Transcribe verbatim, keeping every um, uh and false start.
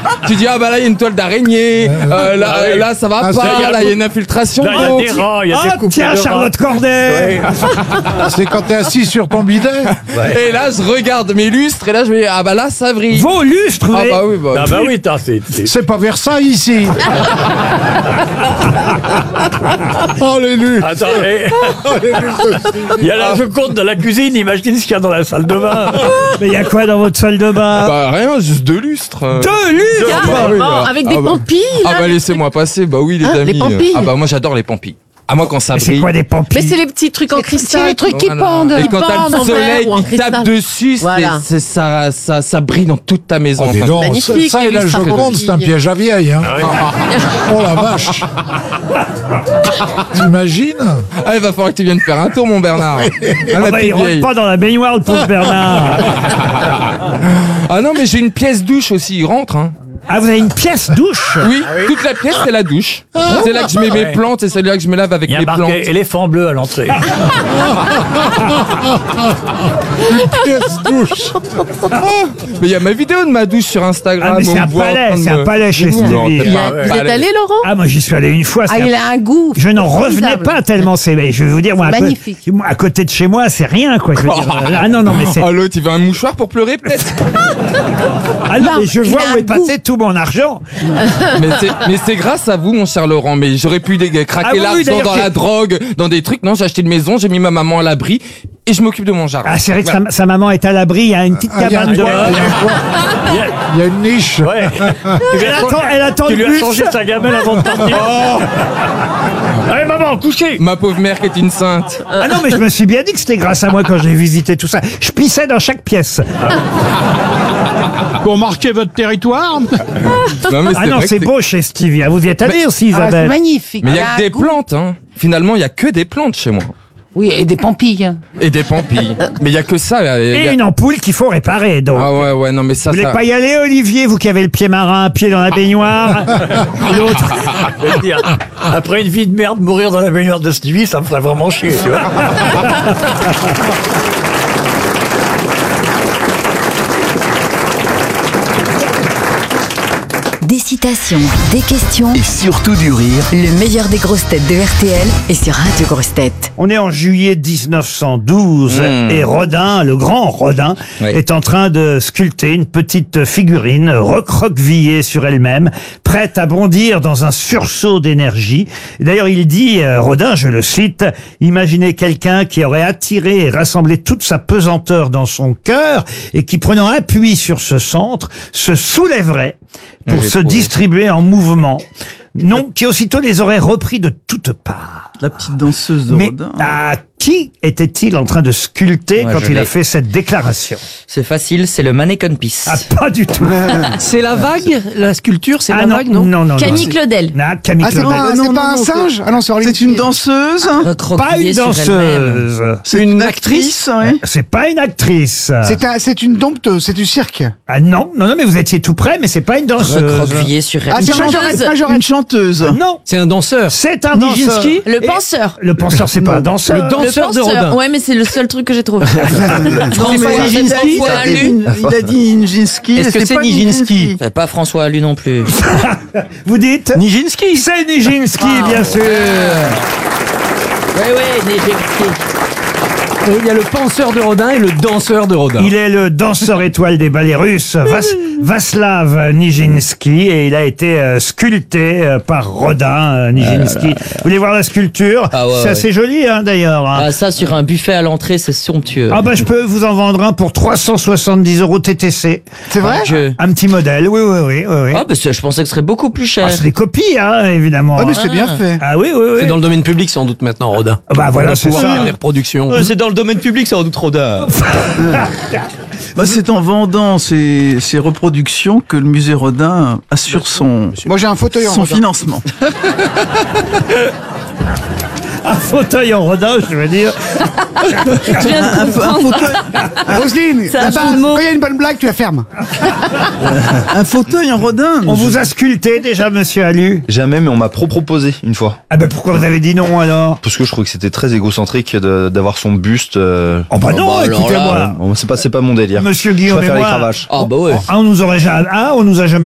tu dis ah bah là il y a une toile d'araignée, euh, là, Ah oui. là ça va Ah, pas, ça, là il y a une infiltration. Là, il y a d'eau. des rats, il y a Ah, des coupes tiens, de Charlotte rats. Corday. C'est quand t'es assis sur ton bidet. Et là je regarde mes lustres et là je me dis ah bah là ça brille. Vos lustres, Ah vous bah oui bah. Ah bah oui, t'as, c'est, c'est- C'est pas Versailles ici. Oh les nus. Attends, et- il y a la Joconde dans la cuisine, imagine ce qu'il y a dans la salle de bain. Mais il y a quoi dans votre salle de bain? Bah rien, juste deux lustres. Deux lustres. Ah, bah oui, Bon, bah. avec des Ah bah. pampilles, là. Ah bah laissez-moi passer, bah oui les Hein, amis. les pampilles. Ah bah moi j'adore les pampilles. Ah moi quand ça Mais c'est brille. quoi des Mais pampilles? c'est les petits trucs en cristal. C'est les trucs qui Voilà. pendent. Et Qui quand t'as pendent le en soleil verre ou en qui tape cristal. dessus, c'est- Voilà. c'est ça, ça, ça brille dans toute ta maison. Oh, dis Enfin, donc, magnifique, ça, ça et la les lustres à Joconde, c'est un pampilles. piège à vieille. Hein. Oh la vache. T'imagines? Ah, il va falloir que tu viennes faire un tour, mon Bernard. Ah, Ah ma bah, petite il rentre vieille. pas dans la baignoire, le pauvre Bernard. Ah non, mais j'ai une pièce douche aussi, il rentre. Hein. Ah, vous avez une pièce douche? Oui, toute la pièce, c'est la douche. C'est là que je mets mes Ouais. plantes et c'est là que je me lave avec Il y a les plantes. marqué éléphant bleu à l'entrée. Pièce douche. Mais il y a ma vidéo de ma douche sur Instagram. Ah, mais où c'est on un me voit en palais, train de c'est un me- palais chez Non, Stevie. t'es Il y pas- a- Vous pas êtes allé. allé, Laurent? Ah, moi j'y suis allé une fois. Ah, c'est il un- a un goût. Je n'en revenais formidable. pas tellement c'est. mais Je vais vous dire, moi, à, co- Magnifique. moi, à côté de chez moi, c'est rien, quoi. Je veux dire, euh, ah non, non, mais c'est. Ah l'autre, il veut un mouchoir pour pleurer peut-être. Ah non, Non, mais je il vois a où un est passé tout mon argent. mais c'est mais c'est grâce à vous, mon cher Laurent. Mais j'aurais pu dé- Ah craquer oui, oui, l'argent d'ailleurs, dans c'est- la drogue, dans des trucs. Non, j'ai acheté une maison, j'ai mis ma maman à l'abri et je m'occupe de mon jardin. Ah, c'est vrai que sa, sa maman est à l'abri, il y a une petite Ah, il y a cabane un coin, dehors. il y a un coin. Il y a- Il y a une niche. Ouais. Tu lui Elle as attend, changé- elle attend Tu le lui as bus. changé sa gamelle avant de partir. Allez maman, couchez. Ma pauvre mère qui est une sainte. Ah non, mais je me suis bien dit que c'était grâce à moi quand j'ai visité tout ça. Je pissais dans chaque pièce. Pour marquer votre territoire. Non, mais Ah c'est non, vrai c'est que beau chez Stevie. Ah, vous y êtes allé aussi, Ah, c'est Isabelle? magnifique. Mais il y Il a a que un des goût. plantes, hein. Finalement, il y a que des plantes chez moi. Oui, et des pampilles. Et des pampilles. Mais il y a que ça. il y a- il y Et a- une ampoule qu'il faut réparer, donc. Ah ouais, ouais, non, mais ça, Vous voulez ça... pas y aller, Olivier, vous qui avez le pied marin, un pied dans la baignoire, l'autre. Je veux dire, après une vie de merde, mourir dans la baignoire de Stevie, ça me ferait vraiment chier, tu vois. Des citations, des questions, Et surtout du rire. le meilleur des grosses têtes de R T L et sur Radio Grosses Têtes. On est en juillet dix-neuf cent douze Mmh. et Rodin, le grand Rodin, Oui. est en train de sculpter une petite figurine recroquevillée sur elle-même, prête à bondir dans un sursaut d'énergie. D'ailleurs, il dit, euh, Rodin, je le cite, « Imaginez quelqu'un qui aurait attiré et rassemblé toute sa pesanteur dans son cœur et qui, prenant appui sur ce centre, se soulèverait pour J'ai se trouvé. distribuer en mouvement. Non, qui aussitôt les aurait repris de toutes parts. » La petite danseuse de Mais Rodin. à qui était-il en train de sculpter Ouais, quand je il a l'ai. fait cette déclaration? C'est facile, c'est le Mannequin Piece. Ah, pas du tout. C'est la vague, la sculpture, c'est Ah la non, vague, non non, non. Camille non. Claudel. Ah, Camille Ah, c'est Claudel. pas, non, c'est non, pas un non, singe? Ah non, c'est Orly. C'est une danseuse. Pas une Recroquevillée sur elle-même. danseuse. C'est une actrice, oui. C'est pas une actrice. C'est un- c'est une dompteuse, c'est du cirque. Ah non, non, non, mais vous étiez tout près, mais c'est pas une danseuse. Recroquevillée sur Ah, elle. c'est chanteuse. Majorette, Majorette. Une chanteuse. Non, C'est un danseur. c'est un danseur. Nijinsky Le Et- penseur. Le penseur, c'est pas un danseur. Le danseur de Rodin. Ouais, mais c'est le seul truc que j'ai trouvé. Non, mais mais Nijinsky, il a dit- Alu. il a dit Nijinsky. Est-ce que c'est pas Nijinsky C'est pas François Alu non plus. Vous dites Nijinsky. C'est Nijinsky, bien sûr. Oui, oui, Et il y a le penseur de Rodin et le danseur de Rodin. Il est le danseur étoile des ballets russes, Vas Vaslav Nijinsky, et il a été euh, sculpté euh, par Rodin euh, Nijinsky. Vous voulez voir la sculpture? Ah ouais, C'est ouais. assez joli, hein, d'ailleurs. hein. Ah, ça, sur un buffet à l'entrée, c'est somptueux. Ah bah je peux vous en vendre un pour trois cent soixante-dix euros T T C. C'est vrai? Je- Un petit modèle, oui, oui, oui, oui. oui. Ah, bah, c'est- je pensais que ce serait beaucoup plus cher. Ah, c'est des copies, hein, évidemment. Ah, mais c'est bien fait. Ah oui, oui, oui. C'est dans le domaine public sans doute maintenant, Rodin. Ah bah voilà, On va c'est pouvoir ça. faire des reproductions. c'est dans le domaine public, sans doute, Rodin. Bah, c'est en vendant ces, ces reproductions que le musée Rodin assure son, Moi, j'ai un fauteuil en son Rodin. financement. Un fauteuil en Rodin, je veux dire. Je viens de comprendre. Roselyne, C'est un là-bas, jeu de mots. quand il y a une bonne blague, tu la fermes. Un fauteuil en Rodin. On vous a sculpté déjà, monsieur Alu? Jamais, mais on m'a pro-proposé une fois. Ah ben pourquoi vous avez dit non alors? Parce que je trouvais que c'était très égocentrique de- d'avoir son buste. euh, Oh bah non, bah alors écoutez-moi. là, bon, c'est pas, c'est pas mon délire. Monsieur Je Guillaume et préfère les moi, cravaches. Ah, bah ouais. ah, on nous aurait jamais, ah, on nous a jamais